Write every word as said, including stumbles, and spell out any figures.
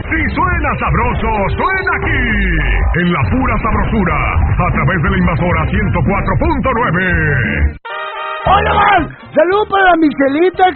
Si suena sabroso, suena aquí. En la pura sabrosura. A través de la Invasora ciento cuatro punto nueve. ¡Hola, man! ¡Salud para la Michelita!